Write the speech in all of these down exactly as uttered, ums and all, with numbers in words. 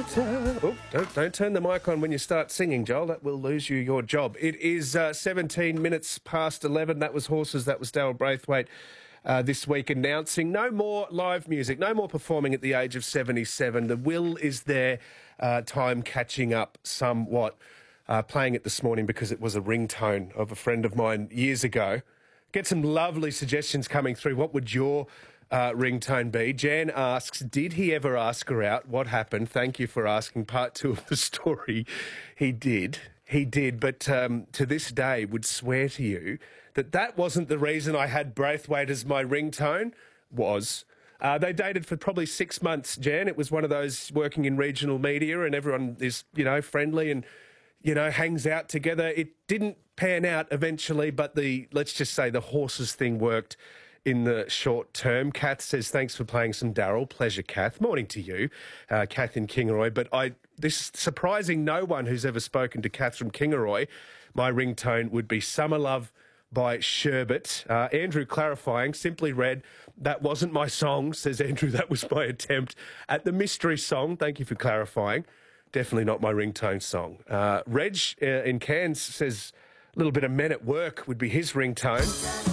winter. Oh, don't, don't turn the mic on when you start singing, Joel. That will lose you your job. It is uh, seventeen minutes past eleven. That was Horses. That was Daryl Braithwaite uh, this week announcing no more live music, no more performing at the age of seventy-seven. The will is there. Uh, time catching up somewhat. Uh, playing it this morning because it was a ringtone of a friend of mine years ago. Get some lovely suggestions coming through. What would your uh, ringtone be? Jan asks, did he ever ask her out? What happened? Thank you for asking. Part two of the story. He did. He did. But um, to this day would swear to you that that wasn't the reason I had Braithwaite as my ringtone. Was. Uh, they dated for probably six months, Jan. It was one of those working in regional media and everyone is, you know, friendly and, you know, hangs out together. It didn't pan out eventually, but the, let's just say the Horses thing worked in the short term. Kath says, thanks for playing some Daryl. Pleasure, Kath. Morning to you, uh, Kath in Kingaroy. But I, this surprising no one who's ever spoken to Kath from Kingaroy, my ringtone would be Summer Love by Sherbet. Uh, Andrew clarifying, simply read, that wasn't my song, says Andrew. That was my attempt at the mystery song. Thank you for clarifying. Definitely not my ringtone song. Uh, Reg uh, in Cairns says a little bit of Men at Work would be his ringtone.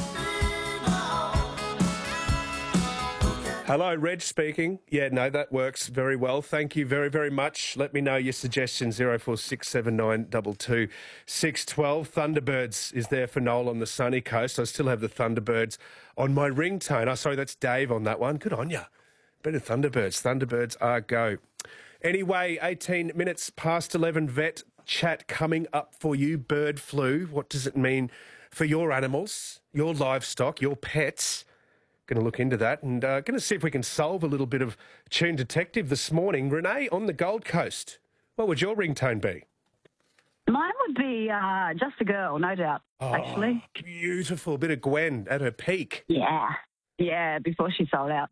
Hello, Reg speaking. Yeah, no, that works very well. Thank you very, very much. Let me know your suggestions, zero four six seven nine two two six one two. Thunderbirds is there for Noel on the sunny coast. I still have the Thunderbirds on my ringtone. Oh, sorry, that's Dave on that one. Good on you. Better Thunderbirds. Thunderbirds are go. Anyway, eighteen minutes past eleven, vet chat coming up for you. Bird flu, what does it mean for your animals, your livestock, your pets? Going to look into that and uh, going to see if we can solve a little bit of Tune Detective this morning. Renee on the Gold Coast, what would your ringtone be? Mine would be uh, Just a Girl, no doubt, oh, actually. Beautiful. Bit of Gwen at her peak. Yeah. Yeah, before she sold out.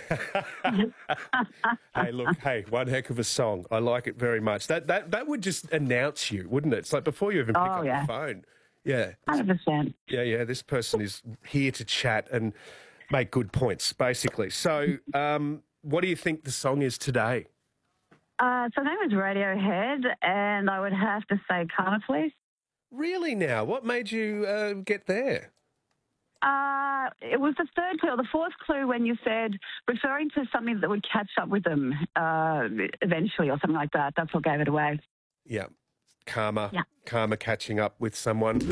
Hey, look, hey, one heck of a song. I like it very much. That that that would just announce you, wouldn't it? It's like before you even pick oh, up yeah. the phone. Yeah. one hundred percent. Yeah, yeah, this person is here to chat and make good points, basically. So um, what do you think the song is today? Uh, so her name is Radiohead, and I would have to say Karma Police. Really now? What made you uh, get there? Uh, it was the third clue, or the fourth clue when you said referring to something that would catch up with them uh, eventually or something like that. That's what gave it away. Yeah. Karma. Yeah. Karma catching up with someone.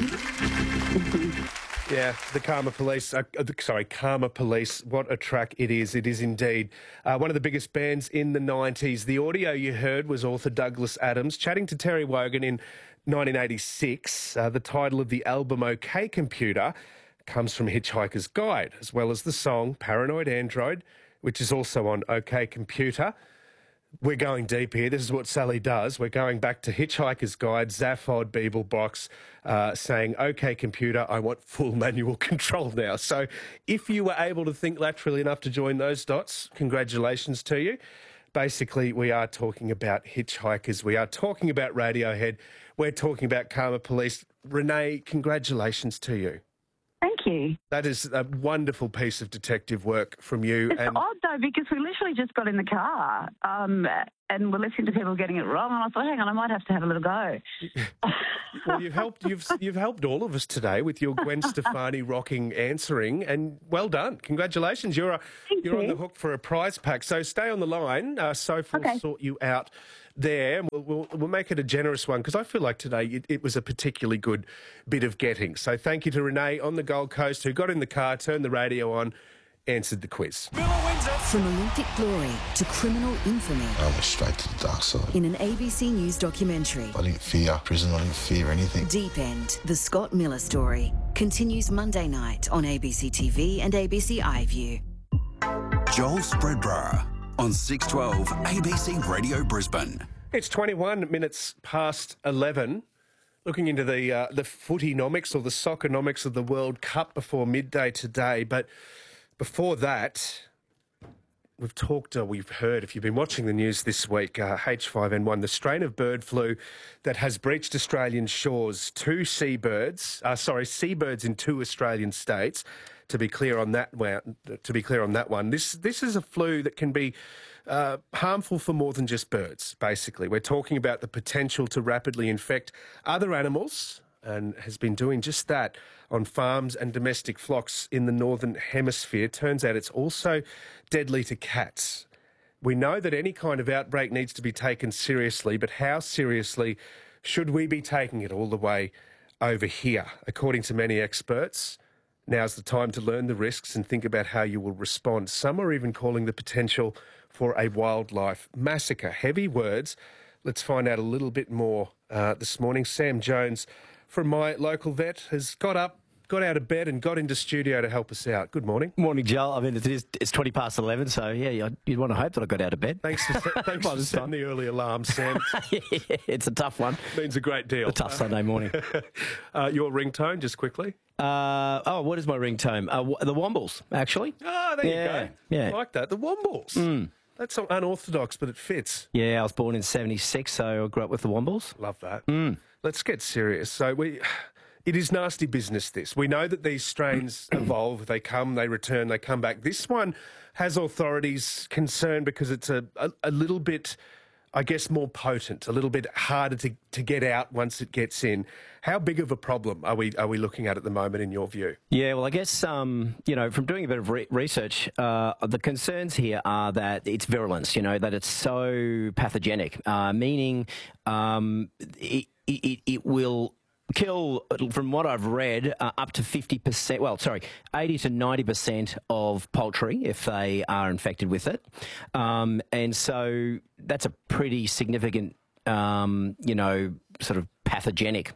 Yeah, the Karma Police, uh, sorry, Karma Police, what a track it is. It is indeed uh, one of the biggest bands in the nineties. The audio you heard was author Douglas Adams chatting to Terry Wogan in nineteen eighty-six. Uh, the title of the album, OK Computer, comes from Hitchhiker's Guide, as well as the song Paranoid Android, which is also on OK Computer. We're going deep here. This is what Sally does. We're going back to Hitchhiker's Guide, Zaphod Beeblebox, uh, saying, OK, computer, I want full manual control now. So if you were able to think laterally enough to join those dots, congratulations to you. Basically, we are talking about Hitchhikers. We are talking about Radiohead. We're talking about Karma Police. Renee, congratulations to you. Thank you. That is a wonderful piece of detective work from you. It's and odd, though, because we literally just got in the car um, and we're listening to people getting it wrong, and I thought, hang on, I might have to have a little go. Well, you've helped, you've, you've helped all of us today with your Gwen Stefani rocking answering, and well done. Congratulations. You're, a, you're you. on the hook for a prize pack. So stay on the line. Uh, Soph will Okay. sort you out there. We'll, we'll, we'll make it a generous one because I feel like today it, it was a particularly good bit of getting. So thank you to Renee on the Gold Coast who got in the car, turned the radio on, answered the quiz. From Olympic glory to criminal infamy. I went straight to the dark side. In an A B C News documentary. I didn't fear prison, I didn't fear anything. Deep End, the Scott Miller story, continues Monday night on A B C T V and A B C iView. Joel Spreadborough on six twelve A B C Radio Brisbane. It's twenty-one minutes past eleven. Looking into the uh, the footynomics or the soccernomics of the World Cup before midday today. But before that, we've talked, uh, we've heard, if you've been watching the news this week, uh, H five N one, the strain of bird flu that has breached Australian shores. Two seabirds, uh, sorry, seabirds in two Australian states. To be clear on that one, to be clear on that one, this this is a flu that can be uh, harmful for more than just birds, basically. We're talking about the potential to rapidly infect other animals, and has been doing just that on farms and domestic flocks in the Northern Hemisphere. Turns out it's also deadly to cats. We know that any kind of outbreak needs to be taken seriously, but how seriously should we be taking it all the way over here? According to many experts, now's the time to learn the risks and think about how you will respond. Some are even calling the potential for a wildlife massacre. Heavy words. Let's find out a little bit more uh, this morning. Sam Jones from my local vet has got up, got out of bed and got into studio to help us out. Good morning. Morning, Joel. I mean, it is, it's twenty past eleven, so yeah, you'd, you'd want to hope that I got out of bed. Thanks for, thanks for setting the early alarm, Sam. Yeah, it's a tough one. Means a great deal. A tough Sunday morning. uh, your ringtone, just quickly. Uh, oh, what is my ringtone? Uh, the Wombles, actually. Oh, there yeah, you go. Yeah. I like that. The Wombles. Mm. That's so unorthodox, but it fits. Yeah, I was born in seventy-six, so I grew up with the Wombles. Love that. Mm. Let's get serious. So we... It is nasty business, this. We know that these strains evolve. They come, they return, they come back. This one has authorities concerned because it's a, a, a little bit, I guess, more potent, a little bit harder to, to get out once it gets in. How big of a problem are we are we looking at at the moment, in your view? Yeah, well, I guess, um, you know, from doing a bit of re- research, uh, the concerns here are that its virulence, you know, that it's so pathogenic, uh, meaning um, it, it, it will... kill, from what I've read, uh, up to fifty percent, well, sorry, eighty to ninety percent of poultry if they are infected with it. Um, and so that's a pretty significant, um, you know, sort of pathogenic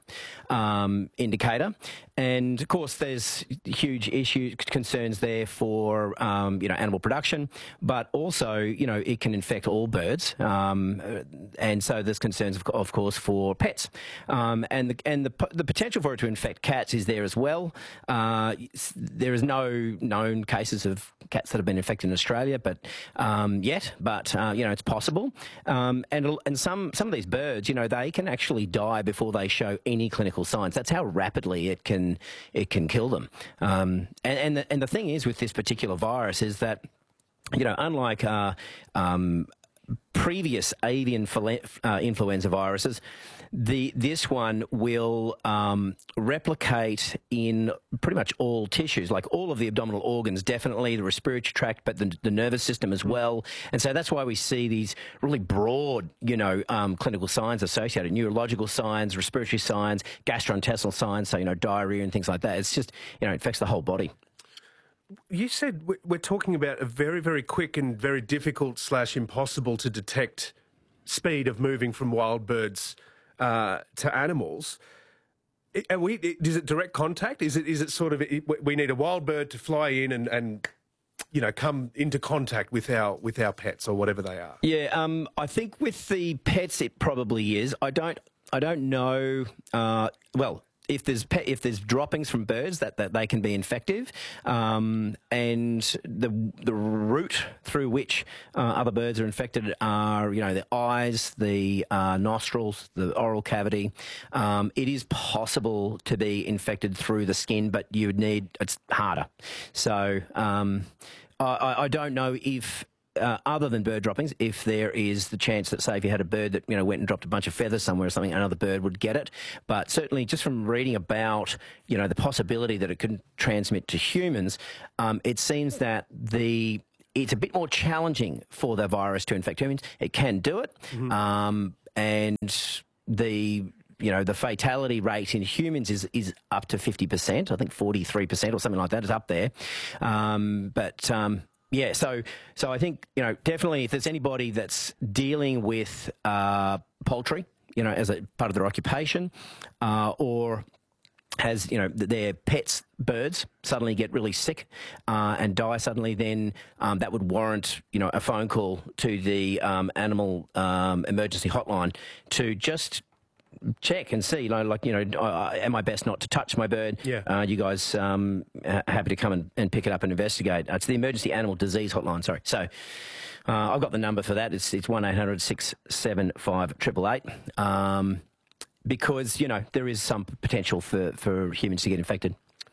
um, indicator. And, of course, there's huge issues, concerns there for, um, you know, animal production, but also, you know, it can infect all birds. Um, and so there's concerns, of, of course, for pets. Um, and the, and the, the potential for it to infect cats is there as well. Uh, there is no known cases of cats that have been infected in Australia, but um, yet, but, uh, you know, it's possible. Um, and and some, some of these birds, you know, they can actually die before they show any clinical signs. That's how rapidly it can it can kill them. Um, and and the, and the thing is with this particular virus is that, you know, unlike uh, um, previous avian uh, influenza viruses, the this one will um, replicate in pretty much all tissues, like all of the abdominal organs, definitely the respiratory tract, but the, the nervous system as well. And so that's why we see these really broad, you know, um, clinical signs associated, neurological signs, respiratory signs, gastrointestinal signs, so, you know, diarrhea and things like that. It's just, you know, it affects the whole body. You said we're talking about a very, very quick and very difficult slash impossible to detect speed of moving from wild birds uh, to animals. Are we, is it direct contact? Is it is it sort of, we need a wild bird to fly in and, and you know, come into contact with our with our pets or whatever they are? Yeah, um, I think with the pets it probably is. I don't I don't know. Uh, well. If there's pe- if there's droppings from birds, that, that they can be infective, um, and the the route through which uh, other birds are infected are, you know, the eyes, the uh, nostrils, the oral cavity. Um, it is possible to be infected through the skin, but you would need, it's harder. So um, I, I don't know if. Uh, other than bird droppings, if there is the chance that, say, if you had a bird that, you know, went and dropped a bunch of feathers somewhere or something, another bird would get it. But certainly just from reading about, you know, the possibility that it could transmit to humans, um, it seems that the it's a bit more challenging for the virus to infect humans. It can do it, mm-hmm. um, and the... you know, the fatality rate in humans is, is up to fifty percent. I think forty-three percent or something like that is up there. Um, but... Um, Yeah, so so I think, you know, definitely if there's anybody that's dealing with uh, poultry, you know, as a part of their occupation, uh, or has, you know, their pets, birds, suddenly get really sick uh, and die suddenly, then um, that would warrant, you know, a phone call to the um, animal um, emergency hotline to just check and see, you know, like, you know, uh, am I best not to touch my bird? Yeah. Uh, you guys um, ha- happy to come and, and pick it up and investigate? Uh, it's the Emergency Animal Disease Hotline, sorry. So uh, I've got the number for that. It's it's one eight hundred six seven five eight eight eight. Um, because, you know, there is some potential for, for humans to get infected.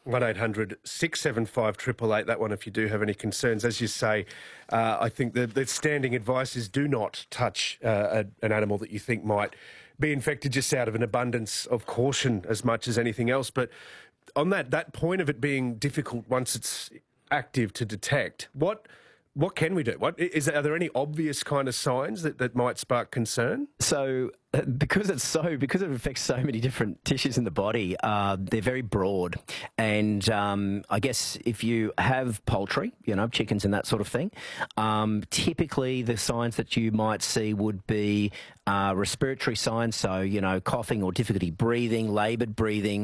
one eight hundred six seven five eight eight eight, that one if you do have any concerns. As you say, uh, I think the, the standing advice is do not touch uh, a, an animal that you think might be infected, just out of an abundance of caution as much as anything else. But on that, that point of it being difficult once it's active to detect, what what can we do? What is? Are there any obvious kind of signs that, that might spark concern? So, uh, because it's so, because it affects so many different tissues in the body, uh, they're very broad. And um, I guess if you have poultry, you know, chickens and that sort of thing, um, typically the signs that you might see would be uh, respiratory signs. So, you know, coughing or difficulty breathing, laboured breathing,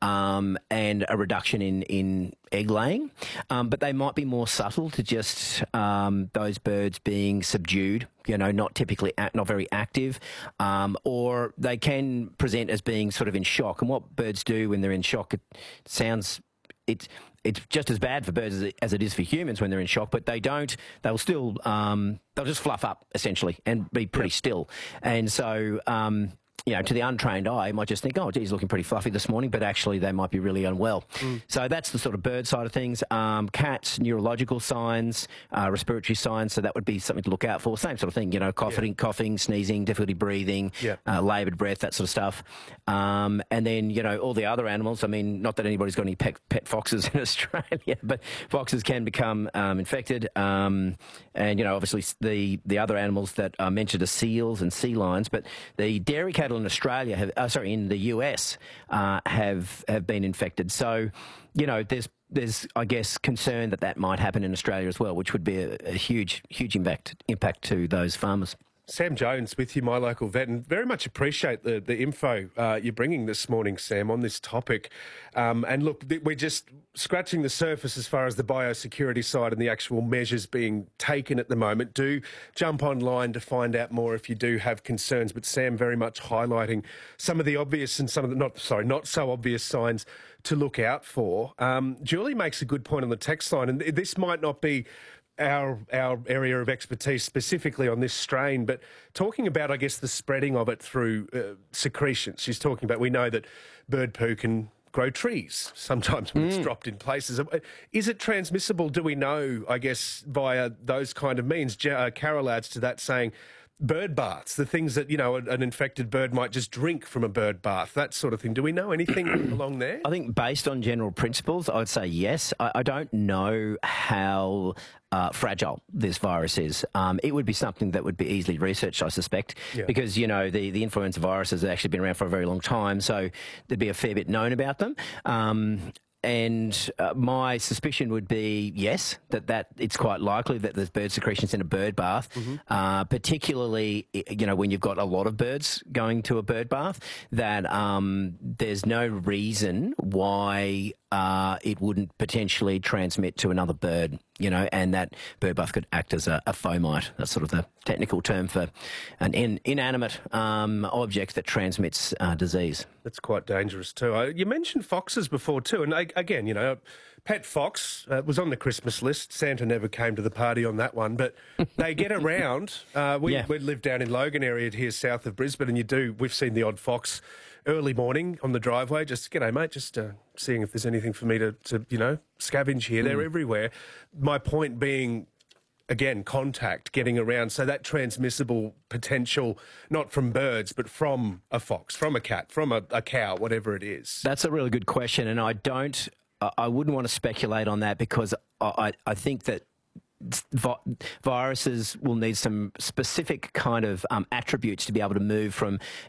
um, and a reduction in, in egg laying. Um, but they might be more subtle to just um, those birds being subdued, you know, not typically, act, not very active, um, or they can present as being sort of in shock. And what birds do when they're in shock, it sounds, it's it's just as bad for birds as it, as it is for humans when they're in shock, but they don't, they'll still, um, they'll just fluff up essentially and be pretty yep. still. And so, um, you know, to the untrained eye, you might just think, oh, geez, looking pretty fluffy this morning, but actually they might be really unwell. Mm. So that's the sort of bird side of things. Um, cats, neurological signs, uh, respiratory signs, so that would be something to look out for. Same sort of thing, you know, coughing, yeah. coughing, sneezing, difficulty breathing, yeah. uh, laboured breath, that sort of stuff. Um, and then, you know, all the other animals, I mean, not that anybody's got any pet, pet foxes in Australia, but foxes can become um, infected. Um, and, you know, obviously the, the other animals that are mentioned are seals and sea lions, but the dairy cattle in Australia have, uh, sorry, in the U S uh, have have been infected. So, you know, there's there's I guess concern that that might happen in Australia as well, which would be a, a huge huge impact impact to those farmers. Sam Jones with you, My Local Vet, and very much appreciate the, the info uh, you're bringing this morning, Sam, on this topic. Um, and look, we're just scratching the surface as far as the biosecurity side and the actual measures being taken at the moment. Do jump online to find out more if you do have concerns. But Sam very much highlighting some of the obvious and some of the not, sorry, not so obvious signs to look out for. Um, Julie makes a good point on the text line, and this might not be our our area of expertise specifically on this strain, but talking about, I guess, the spreading of it through uh, secretions. She's talking about, we know that bird poo can grow trees sometimes when mm. it's dropped in places. Is it transmissible, do we know, I guess, via those kind of means? Uh, Carol adds to that saying, bird baths, the things that, you know, an infected bird might just drink from a bird bath, that sort of thing. Do we know anything along there? I think based on general principles, I would say yes. I, I don't know how uh, fragile this virus is. Um, it would be something that would be easily researched, I suspect, yeah. because, you know, the, the influenza virus has actually been around for a very long time, so there'd be a fair bit known about them. Um, And uh, my suspicion would be, yes, that, that it's quite likely that there's bird secretions in a bird bath, mm-hmm. uh, particularly, you know, when you've got a lot of birds going to a bird bath, that um, there's no reason why uh, it wouldn't potentially transmit to another bird, you know, and that bird bath could act as a, a fomite. That's sort of the technical term for an in, inanimate um, object that transmits uh, disease. That's quite dangerous too. Uh, you mentioned foxes before too, and I, again, you know, pet fox uh, was on the Christmas list. Santa never came to the party on that one, but they get around. Uh, we, yeah. we live down in Logan area here south of Brisbane, and you do, we've seen the odd fox early morning on the driveway, just, g'day mate, just uh, seeing if there's anything for me to, to you know, scavenge here. Mm. They're everywhere. My point being, again, contact, getting around. So that transmissible potential, not from birds, but from a fox, from a cat, from a, a cow, whatever it is. That's a really good question, and I don't, I wouldn't want to speculate on that, because I, I think that viruses will need some specific kind of um, attributes to be able to move from